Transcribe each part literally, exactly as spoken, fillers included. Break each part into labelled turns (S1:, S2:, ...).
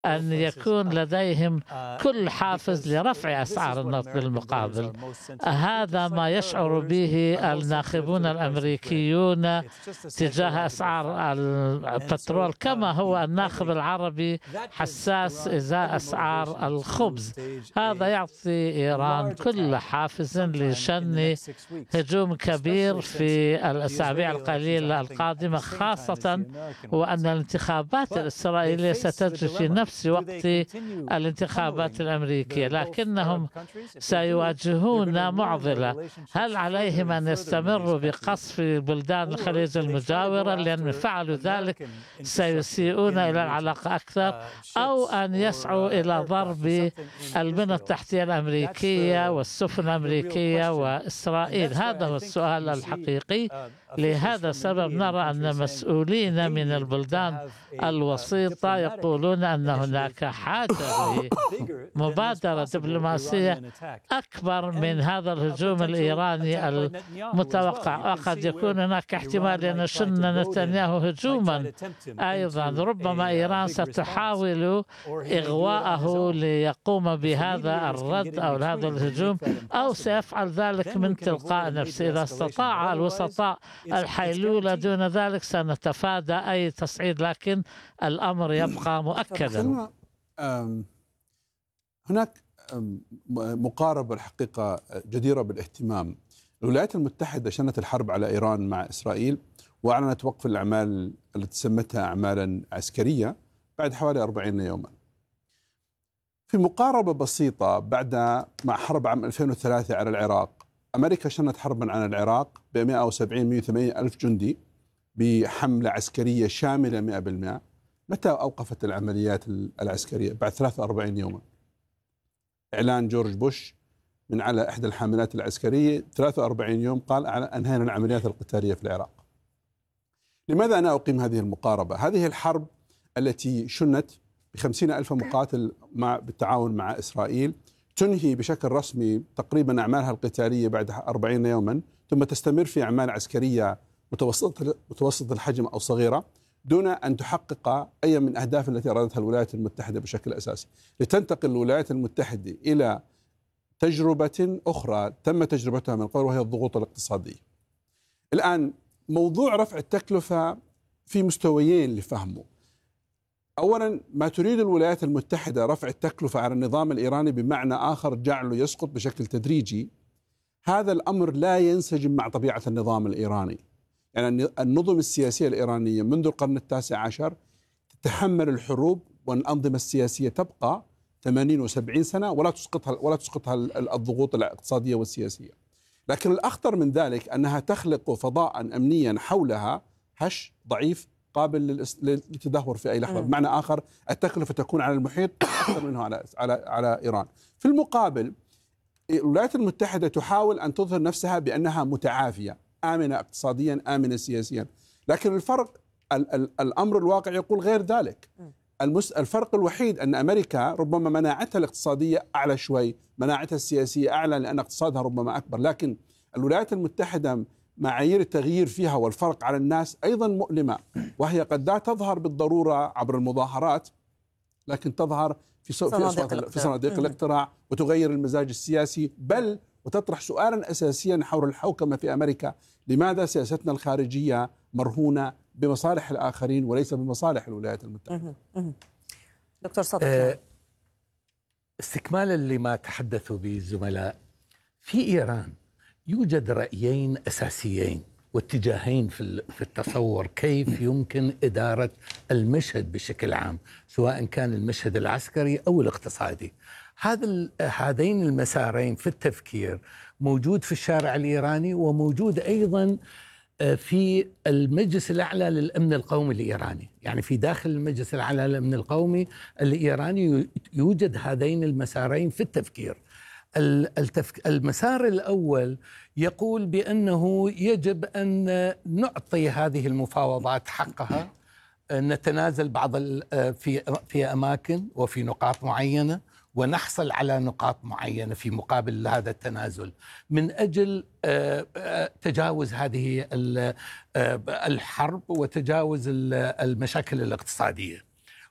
S1: أن يكون لديهم كل حافز لرفع أسعار النفط بالمقابل. هذا ما يشعر به الناخبون الأمريكيون تجاه أسعار البترول، كما هو الناخب العربي حساس إزاء أسعار الخبز. هذا يعطي إيران كل حافز لشن هجوم كبير في الأسابيع القليلة القادمة، خاصة وأن الانتخابات الإسرائيلية ستجري في نفس وقت الانتخابات الأمريكية، لكنهم سيواجهون معضلة. هل عليهم أن يستمروا بقصف بلدان الخليج المجاورة لأن فعلوا ذلك سيسيئون إلى العلاقة أكثر، أو أن يسعوا إلى ضرب البنى التحتية الأمريكية والسفن الأمريكية وإسرائيل؟ هذا هو السؤال الحقيقي. لهذا السبب نرى أن مسؤولين من البلدان الوسيطة يقولون أن هناك حاجة لمبادرة دبلوماسية أكبر من هذا الهجوم الإيراني المتوقع، وقد يكون هناك احتمال أن يشن نتنياهو هجوما أيضا. ربما إيران ستحاول إغواءه ليقوم بهذا الرد أو هذا الهجوم، أو سيفعل ذلك من تلقاء نفسه. إذا استطاع الوسطاء الحيلولة دون ذلك سنتفادى أي تصعيد، لكن الأمر يبقى مؤكدا.
S2: هناك مقاربة الحقيقة جديرة بالاهتمام. الولايات المتحدة شنت الحرب على إيران مع إسرائيل وأعلنت وقف الأعمال التي سمتها أعمالا عسكرية بعد حوالي أربعين يوما. في مقاربة بسيطة، بعد مع حرب عام ألفين وثلاثة على العراق، أمريكا شنت حربا على العراق ب مئة وسبعين مئة وثمانين ألف جندي بحملة عسكرية شاملة مئة بالمئة. متى أوقفت العمليات العسكرية؟ بعد ثلاثة وأربعين يوما. إعلان جورج بوش من على إحدى الحاملات العسكرية ثلاثة وأربعين يوم قال أنهينا العمليات القتالية في العراق. لماذا أنا أقيم هذه المقاربة؟ هذه الحرب التي شنت بخمسين ألف مقاتل مع بالتعاون مع إسرائيل تنهي بشكل رسمي تقريبا أعمالها القتالية بعد أربعين يوما، ثم تستمر في أعمال عسكرية متوسطة متوسط الحجم أو صغيرة دون أن تحقق أي من أهداف التي أرادتها الولايات المتحدة بشكل أساسي، لتنتقل الولايات المتحدة إلى تجربة أخرى تم تجربتها من قبل، وهي الضغوط الاقتصادية. الآن موضوع رفع التكلفة في مستويين لفهمه. أولا، ما تريد الولايات المتحدة رفع التكلفة على النظام الإيراني بمعنى آخر جعله يسقط بشكل تدريجي. هذا الأمر لا ينسجم مع طبيعة النظام الإيراني. يعني النظم السياسية الإيرانية منذ القرن التاسع عشر تتحمل الحروب، والأنظمة السياسية تبقى ثمانين وسبعين سنة ولا تسقطها ولا تسقطها الضغوط الاقتصادية والسياسية. لكن الأخطر من ذلك أنها تخلق فضاء أمنيا حولها هش ضعيف قابل للتدهور في أي لحظة. بمعنى آخر، التكلفة تكون على المحيط أكثر منه على على على إيران. في المقابل، الولايات المتحدة تحاول أن تظهر نفسها بأنها متعافية، آمنة اقتصاديا، آمنة سياسيا، لكن الفرق ال ال الأمر الواقع يقول غير ذلك. الفرق الوحيد أن أمريكا ربما مناعتها الاقتصادية أعلى شوي، مناعتها السياسية أعلى لأن اقتصادها ربما أكبر، لكن الولايات المتحدة معايير التغيير فيها والفرق على الناس أيضا مؤلمة، وهي قد لا تظهر بالضرورة عبر المظاهرات، لكن تظهر في صناديق في صناديق الاقتراع وتغير المزاج السياسي، بل وتطرح سؤالا أساسيا حول الحوكمة في أمريكا. لماذا سياستنا الخارجية مرهونة بمصالح الآخرين وليس بمصالح الولايات المتحدة؟
S3: دكتور صدق،
S4: استكمالا لما تحدثوا به الزملاء، في إيران يوجد رأيين أساسيين واتجاهين في في التصور كيف يمكن إدارة المشهد بشكل عام، سواء كان المشهد العسكري أو الاقتصادي. هذا هذين المسارين في التفكير موجود في الشارع الإيراني، وموجود أيضا في المجلس الأعلى للأمن القومي الإيراني. يعني في داخل المجلس الأعلى للأمن القومي الإيراني يوجد هذين المسارين في التفكير. التفك... المسار الأول يقول بأنه يجب أن نعطي هذه المفاوضات حقها، نتنازل بعض في في أماكن وفي نقاط معينة، ونحصل على نقاط معينة في مقابل هذا التنازل من أجل تجاوز هذه الحرب وتجاوز المشاكل الاقتصادية.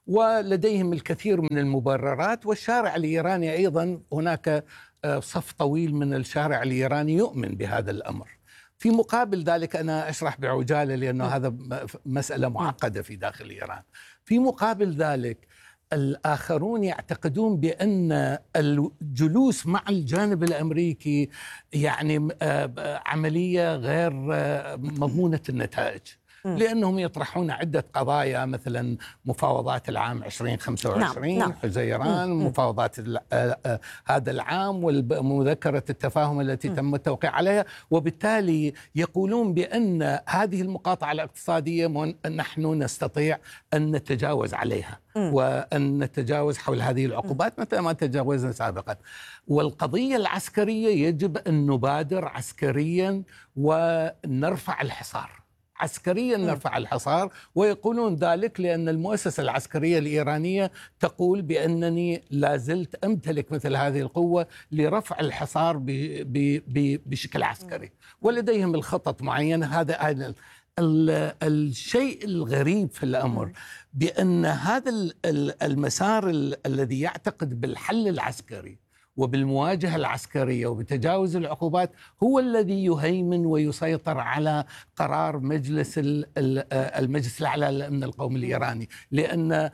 S4: ولديهم الكثير من المبررات. والشارع الإيراني أيضا هناك صف طويل من الشارع الإيراني يؤمن بهذا الأمر. في مقابل ذلك أنا أشرح بعجالة لأنه هذا مسألة معقدة في داخل إيران. في مقابل ذلك الآخرون يعتقدون بأن الجلوس مع الجانب الأمريكي يعني عملية غير مضمونة النتائج، لأنهم يطرحون عدة قضايا مثلا مفاوضات العام ألفين وخمسة وعشرين، نعم. حزيران، مم. مفاوضات هذا العام ومذكرة التفاهم التي مم. تم التوقيع عليها. وبالتالي يقولون بأن هذه المقاطعة الاقتصادية نحن نستطيع أن نتجاوز عليها مم. وأن نتجاوز حول هذه العقوبات مثل ما تجاوزنا سابقا. والقضية العسكرية يجب أن نبادر عسكريا ونرفع الحصار عسكريا نرفع الحصار. ويقولون ذلك لأن المؤسسة العسكرية الإيرانية تقول بأنني لا زلت أمتلك مثل هذه القوة لرفع الحصار ب ب ب بشكل عسكري، ولديهم الخطط معينة. هذا الشيء الغريب في الأمر بأن هذا المسار الذي يعتقد بالحل العسكري وبالمواجهة العسكرية وبتجاوز العقوبات هو الذي يهيمن ويسيطر على قرار مجلس المجلس الأعلى للأمن القومي الإيراني، لأن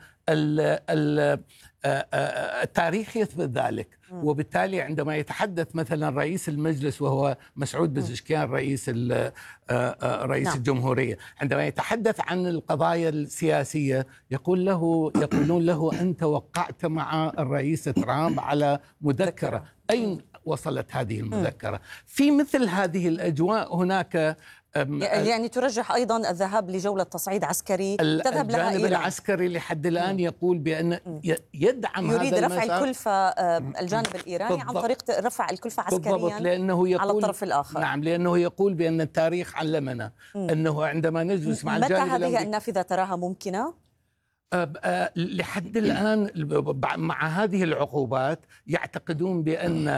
S4: التاريخ يثبت ذلك. وبالتالي عندما يتحدث مثلا رئيس المجلس وهو مسعود بزشكيان رئيس رئيس الجمهورية، عندما يتحدث عن القضايا السياسية يقول له يقولون له أنت وقعت مع الرئيس ترامب على مذكرة، أين وصلت هذه المذكرة؟ في مثل هذه الأجواء هناك
S3: يعني ترجح أيضا الذهاب لجولة تصعيد عسكري تذهب لها إيران.
S4: الجانب العسكري لحد الآن يقول بأن يدعم
S3: يريد
S4: هذا
S3: رفع
S4: المسار.
S3: الكلفة الجانب الإيراني بالضبط. عن طريق رفع الكلفة عسكريا
S4: لأنه يقول
S3: على الطرف الآخر.
S4: نعم، لأنه يقول بأن التاريخ علمنا مم. أنه عندما نجلس مع الجانب
S3: متى هذه النافذة تراها ممكنة؟
S4: لحد الآن مع هذه العقوبات يعتقدون بأن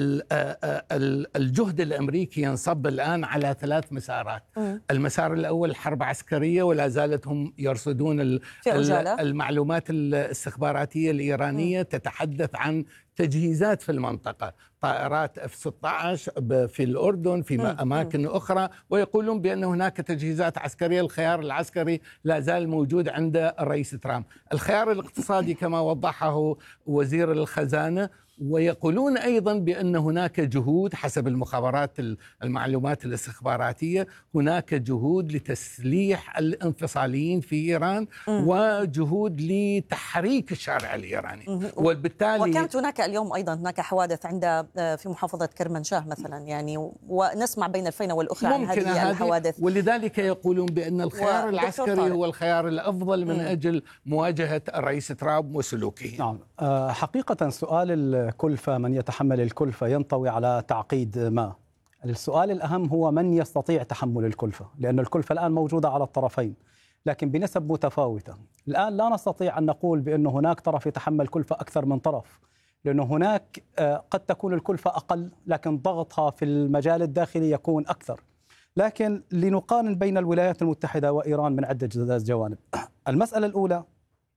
S4: الجهد الأمريكي ينصب الآن على ثلاث مسارات. م. المسار الأول حرب عسكرية، ولا زالت هم يرصدون المعلومات الاستخباراتية الإيرانية م. تتحدث عن تجهيزات في المنطقة، طائرات إف ستة عشر في الأردن في م. أماكن أخرى، ويقولون بأن هناك تجهيزات عسكرية. الخيار العسكري لا زال موجود عند الرئيس ترامب. الخيار الاقتصادي كما وضحه وزير الخزانة، ويقولون أيضا بأن هناك جهود حسب المخابرات المعلومات الاستخباراتية، هناك جهود لتسليح الانفصاليين في إيران م. وجهود لتحريك الشارع الإيراني. وبالتالي
S3: وكانت هناك اليوم أيضا هناك حوادث عند في محافظة كرمانشاه مثلا، يعني ونسمع بين الفينة والأخرى عن هذه الحوادث.
S4: ولذلك يقولون بأن الخيار العسكري هو الخيار الأفضل من م. أجل مواجهة الرئيس ترامب وسلوكه.
S5: نعم، حقيقة سؤال الكلفة، من يتحمل الكلفة، ينطوي على تعقيد ما. السؤال الأهم هو من يستطيع تحمل الكلفة، لأن الكلفة الآن موجودة على الطرفين لكن بنسب متفاوتة. الآن لا نستطيع أن نقول بأن هناك طرف يتحمل كلفة أكثر من طرف، لأن هناك قد تكون الكلفة أقل لكن ضغطها في المجال الداخلي يكون أكثر. لكن لنقارن بين الولايات المتحدة وإيران من عدة جوانب. المسألة الأولى،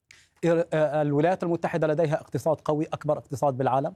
S5: الولايات المتحدة لديها اقتصاد قوي، أكبر اقتصاد بالعالم،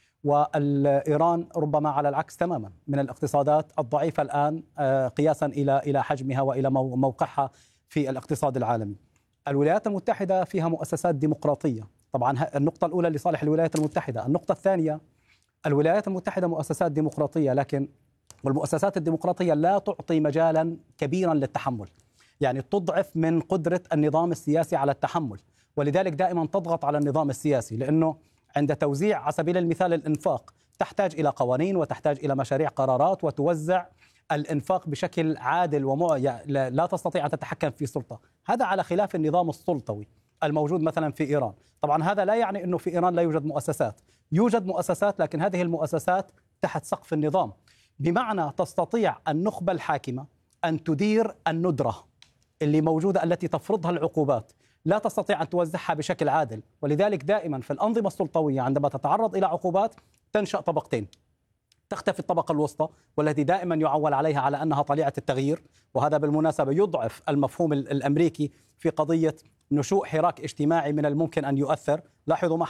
S5: والإيران ربما على العكس تماما من الاقتصادات الضعيفة الآن قياسا إلى إلى حجمها وإلى موقعها في الاقتصاد العالمي. الولايات المتحدة فيها مؤسسات ديمقراطية، طبعا النقطة الأولى لصالح الولايات المتحدة. النقطة الثانية، الولايات المتحدة مؤسسات ديمقراطية، لكن والمؤسسات الديمقراطية لا تعطي مجالا كبيرا للتحمل، يعني تضعف من قدرة النظام السياسي على التحمل، ولذلك دائما تضغط على النظام السياسي، لأنه عند توزيع على سبيل المثال الإنفاق تحتاج إلى قوانين وتحتاج إلى مشاريع قرارات وتوزع الإنفاق بشكل عادل ومع... لا تستطيع أن تتحكم في سلطة. هذا على خلاف النظام السلطوي الموجود مثلا في إيران. طبعا هذا لا يعني أنه في إيران لا يوجد مؤسسات، يوجد مؤسسات، لكن هذه المؤسسات تحت سقف النظام، بمعنى تستطيع النخبة الحاكمة أن تدير الندرة اللي موجودة التي تفرضها العقوبات، لا تستطيع أن توزعها بشكل عادل. ولذلك دائما في الأنظمة السلطوية عندما تتعرض إلى عقوبات تنشأ طبقتين، تختفي الطبقة الوسطى والتي دائما يعول عليها على أنها طليعة التغيير. وهذا بالمناسبة يضعف المفهوم الأمريكي في قضية نشوء حراك اجتماعي من الممكن أن يؤثر. لاحظوا ما